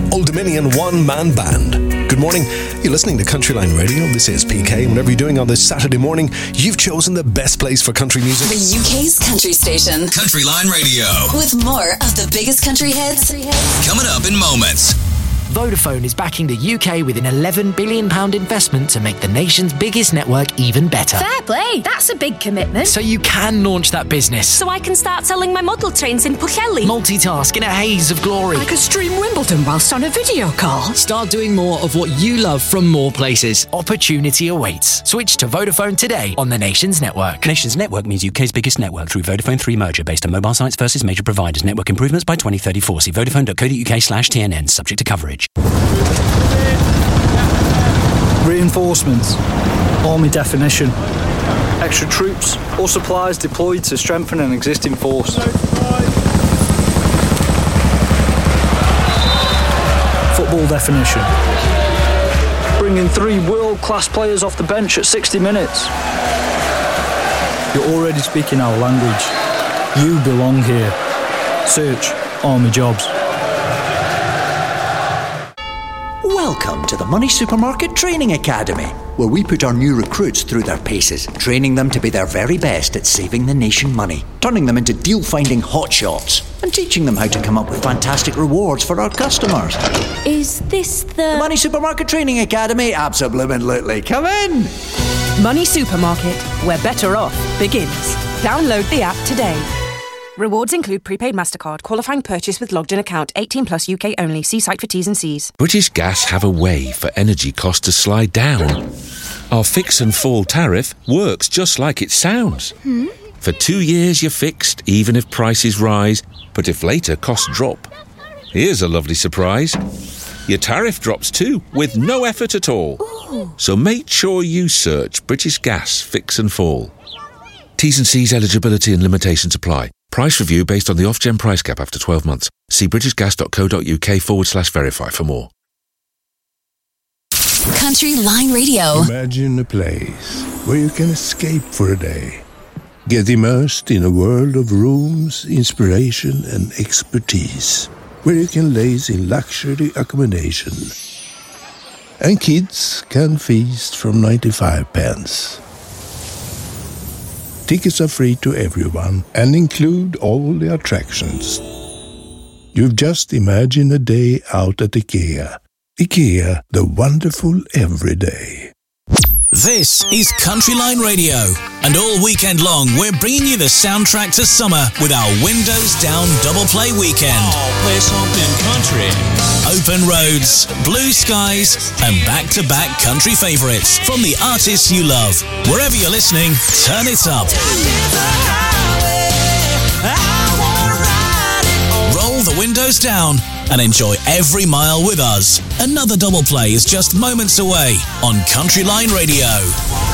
Old Dominion one-man band. Good morning. You're listening to Countryline Radio. This is PK. Whatever you're doing on this Saturday morning, you've chosen the best place for country music. The UK's country station. Countryline Radio. With more of the biggest country hits. Coming up in moments. Vodafone is backing the UK with an £11 billion investment to make the nation's biggest network even better. Fair play, that's a big commitment. So you can launch that business. So I can start selling my model trains in Pwllheli. Multitask in a haze of glory. I could stream Wimbledon whilst on a video call. Start doing more of what you love from more places. Opportunity awaits. Switch to Vodafone today on the Nation's network. Nation's network means UK's biggest network through Vodafone 3 merger based on mobile sites versus major providers. Network improvements by 2034. See vodafone.co.uk/TNN. Subject to coverage. Reinforcements. Army definition. Extra troops or supplies deployed to strengthen an existing force. Football definition. Bringing 3 world-class players off the bench at 60 minutes. You're already speaking our language. You belong here. Search Army Jobs. Welcome to the Money Supermarket Training Academy, where we put our new recruits through their paces, training them to be their very best at saving the nation money, turning them into deal-finding hotshots, and teaching them how to come up with fantastic rewards for our customers. Is this the Money Supermarket Training Academy? Absolutely. Come in! Money Supermarket, where better off begins. Download the app today. Rewards include prepaid MasterCard, qualifying purchase with logged-in account, 18 plus UK only. See site for T's and C's. British Gas have a way for energy costs to slide down. Our fix and fall tariff works just like it sounds. For 2 years you're fixed, even if prices rise, but if later costs drop. Here's a lovely surprise. Your tariff drops too, with no effort at all. Ooh. So make sure you search British Gas Fix and Fall. T's and C's eligibility and limitations apply. Price review based on the off-gen price cap after 12 months. See britishgas.co.uk/verify for more. Countryline Radio. Imagine a place where you can escape for a day. Get immersed in a world of rooms, inspiration and expertise. Where you can laze in luxury accommodation. And kids can feast from 95 pence. Tickets are free to everyone and include all the attractions. You've just imagined a day out at IKEA. IKEA, the wonderful everyday. This is Countryline Radio, and all weekend long we're bringing you the soundtrack to summer with our Windows Down Double Play Weekend. Oh, play something country. Open roads, blue skies, and back-to-back country favourites from the artists you love. Wherever you're listening, turn it up. Roll the windows down and enjoy every mile with us. Another double play is just moments away on Countryline Radio.